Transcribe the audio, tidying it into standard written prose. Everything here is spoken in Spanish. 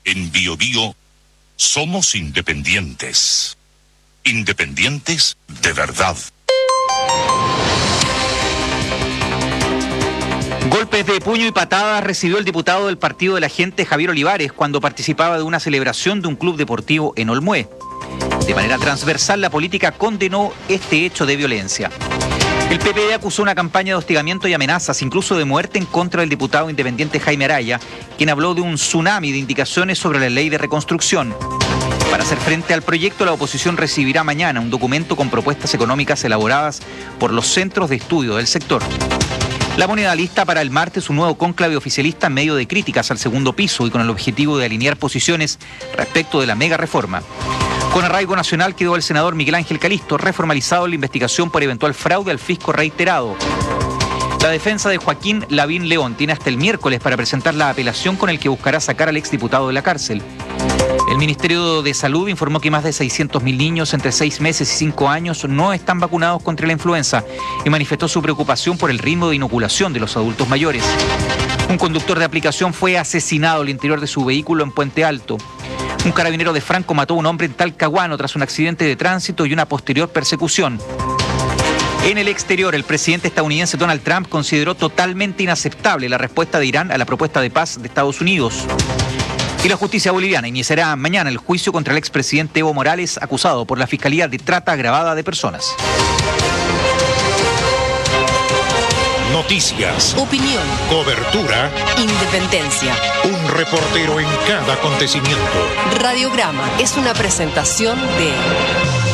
En Bio Bio somos independientes. Independientes de verdad. Golpes de puño y patadas recibió el diputado del Partido de la Gente, Javier Olivares, cuando participaba de una celebración de un club deportivo en Olmué. De manera transversal, la política condenó este hecho de violencia. El PPD acusó una campaña de hostigamiento y amenazas, incluso de muerte, en contra del diputado independiente Jaime Araya, quien habló de un tsunami de indicaciones sobre la ley de reconstrucción. Para hacer frente al proyecto, la oposición recibirá mañana un documento con propuestas económicas elaboradas por los centros de estudio del sector. La Moneda lista para el martes un nuevo cónclave oficialista en medio de críticas al segundo piso y con el objetivo de alinear posiciones respecto de la mega reforma. Con arraigo nacional quedó el senador Miguel Ángel Calisto, reformalizado en la investigación por eventual fraude al fisco reiterado. La defensa de Joaquín Lavín León tiene hasta el miércoles para presentar la apelación con el que buscará sacar al exdiputado de la cárcel. El Ministerio de Salud informó que más de 600.000 niños entre 6 meses y 5 años no están vacunados contra la influenza y manifestó su preocupación por el ritmo de inoculación de los adultos mayores. Un conductor de aplicación fue asesinado al interior de su vehículo en Puente Alto. Un carabinero de Franco mató a un hombre en Talcahuano tras un accidente de tránsito y una posterior persecución. En el exterior, el presidente estadounidense Donald Trump consideró totalmente inaceptable la respuesta de Irán a la propuesta de paz de Estados Unidos. Y la justicia boliviana iniciará mañana el juicio contra el expresidente Evo Morales, acusado por la Fiscalía de trata agravada de personas. Noticias, opinión, cobertura, independencia. Un reportero en cada acontecimiento. Radiograma es una presentación de